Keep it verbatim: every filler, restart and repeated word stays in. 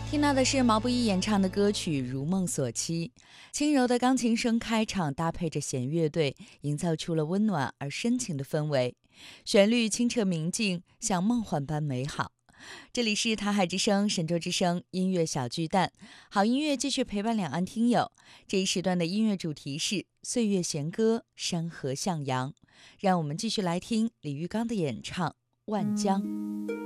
听到的是毛不易演唱的歌曲《如梦所期》，轻柔的钢琴声开场，搭配着弦乐队，营造出了温暖而深情的氛围。旋律清澈明净，像梦幻般美好。这里是台海之声、神州之声音乐小巨蛋，好音乐继续陪伴两岸听友。这一时段的音乐主题是岁月弦歌，山河向阳。让我们继续来听李玉刚的演唱《万江》。